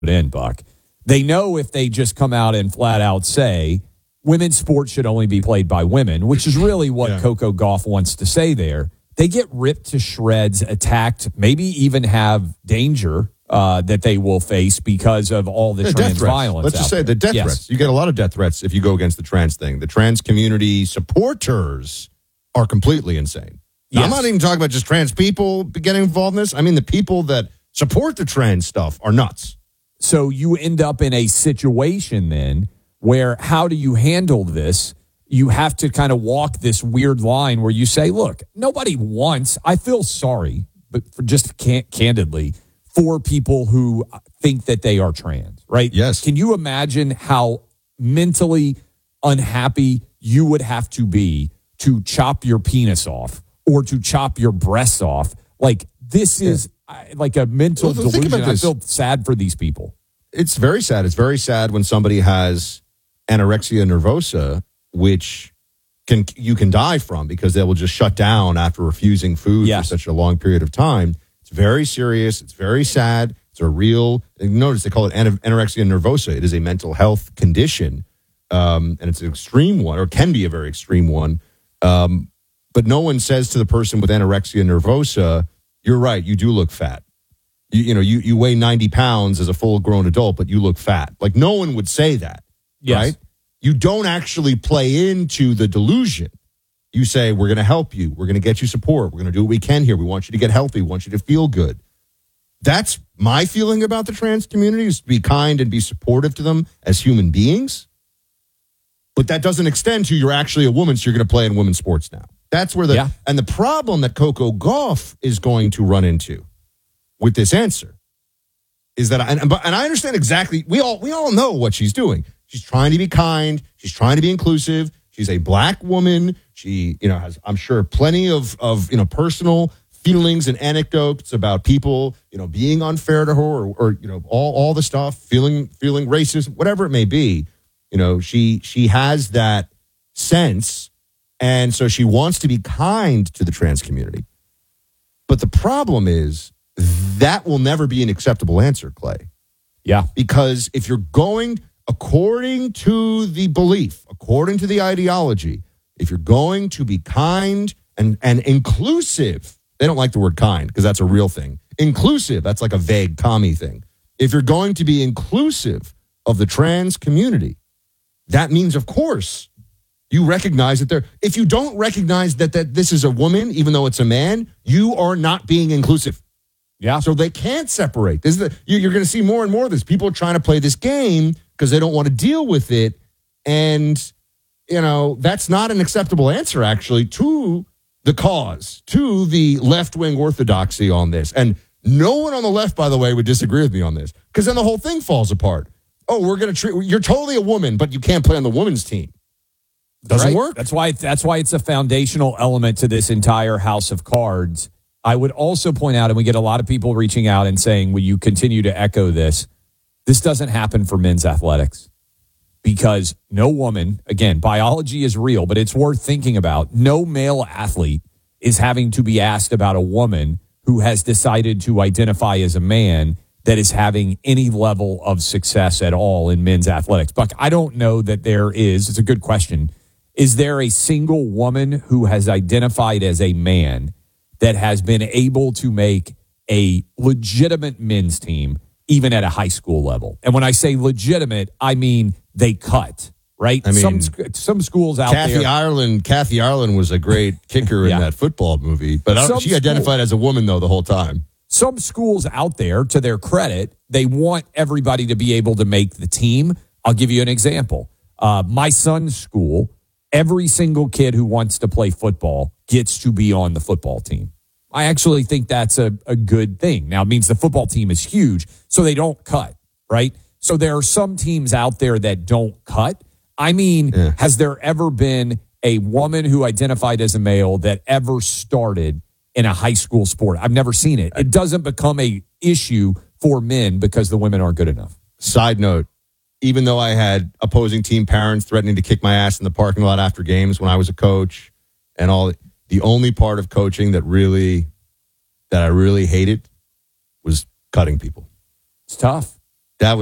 in, Buck. They know if they just come out and flat out say women's sports should only be played by women, which is really what Coco Gauff wants to say there. They get ripped to shreds, attacked, maybe even have danger that they will face because of all the trans violence. Let's just say the death threats. You get a lot of death threats if you go against the trans thing. The trans community supporters are completely insane. Now, I'm not even talking about just trans people getting involved in this. I mean, the people that support the trans stuff are nuts. So you end up in a situation then where how do you handle this? You have to kind of walk this weird line where you say, look, nobody wants, I feel sorry, but for just candidly, for people who think that they are trans, right? Yes. Can you imagine how mentally unhappy you would have to be to chop your penis off or to chop your breasts off? Like, this is like a mental delusion. I feel sad for these people. It's very sad. It's very sad when somebody has anorexia nervosa, which you can die from because they will just shut down after refusing food for such a long period of time. It's very serious. It's very sad. It's a real, notice they call it anorexia nervosa. It is a mental health condition, and it's an extreme one, or can be a very extreme one. But no one says to the person with anorexia nervosa, you're right, you do look fat. You weigh 90 pounds as a full-grown adult, but you look fat. Like, no one would say that, right? You don't actually play into the delusion. You say, we're going to help you. We're going to get you support. We're going to do what we can here. We want you to get healthy. We want you to feel good. That's my feeling about the trans community, is to be kind and be supportive to them as human beings. But that doesn't extend to you're actually a woman, so you're going to play in women's sports now. That's where and the problem that Coco Gauff is going to run into with this answer is that, and I understand exactly, we all know what she's doing. She's trying to be kind. She's trying to be inclusive. She's a black woman. She, has, I'm sure, plenty of personal feelings and anecdotes about people, being unfair to her or all the stuff, feeling racist, whatever it may be. She has that sense. And so she wants to be kind to the trans community. But the problem is that will never be an acceptable answer, Clay. Yeah. Because if you're going according to the belief, according to the ideology, if you're going to be kind and inclusive, they don't like the word kind because that's a real thing. Inclusive, that's like a vague commie thing. If you're going to be inclusive of the trans community, that means, of course, you recognize that if you don't recognize that this is a woman, even though it's a man, you are not being inclusive. Yeah. So they can't separate. You're going to see more and more of this. People are trying to play this game because they don't want to deal with it. And, that's not an acceptable answer, actually, to the cause, to the left-wing orthodoxy on this. And no one on the left, by the way, would disagree with me on this, because then the whole thing falls apart. Oh, you're totally a woman, but you can't play on the women's team. Doesn't work. That's why it's a foundational element to this entire house of cards. I would also point out, and we get a lot of people reaching out and saying, will you continue to echo this? This doesn't happen for men's athletics because no woman, again, biology is real, but it's worth thinking about. No male athlete is having to be asked about a woman who has decided to identify as a man that is having any level of success at all in men's athletics. Buck, I don't know that there is. It's a good question. Is there a single woman who has identified as a man that has been able to make a legitimate men's team, even at a high school level? And when I say legitimate, I mean they cut, right? I mean, some schools out there. Kathy Ireland was a great kicker in that football movie, but she identified as a woman, though, the whole time. Some schools out there, to their credit, they want everybody to be able to make the team. I'll give you an example. My son's school, every single kid who wants to play football gets to be on the football team. I actually think that's a good thing. Now, it means the football team is huge, so they don't cut, right? So there are some teams out there that don't cut. I mean, has there ever been a woman who identified as a male that ever started in a high school sport? I've never seen it. It doesn't become a issue for men because the women aren't good enough. Side note, even though I had opposing team parents threatening to kick my ass in the parking lot after games when I was a coach and all, the only part of coaching that I really hated was cutting people. It's tough.